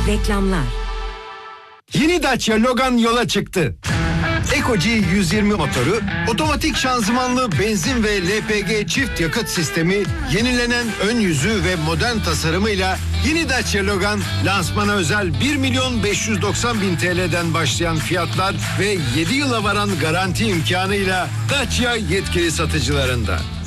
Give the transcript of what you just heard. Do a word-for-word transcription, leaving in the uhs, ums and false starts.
Reklamlar. Yeni Dacia Logan yola çıktı. Eco-G yüz yirmi motoru, otomatik şanzımanlı benzin ve L P G çift yakıt sistemi, yenilenen ön yüzü ve modern tasarımıyla yeni Dacia Logan lansmana özel bir milyon beş yüz doksan bin T L'den başlayan fiyatlar ve yedi yıla varan garanti imkanıyla Dacia yetkili satıcılarında.